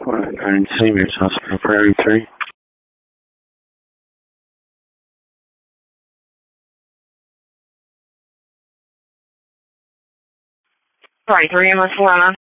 Garden City, Mayor's Hospital, Prairie 3. Sorry, 3 and what's going on?